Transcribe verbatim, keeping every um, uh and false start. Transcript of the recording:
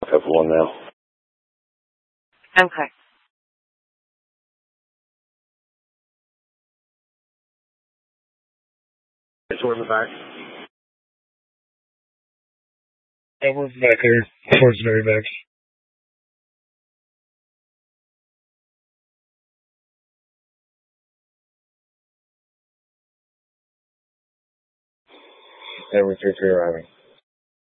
I have one now. Okay. Towards the back. Yeah, we're back there, towards the very back. Every three three arriving.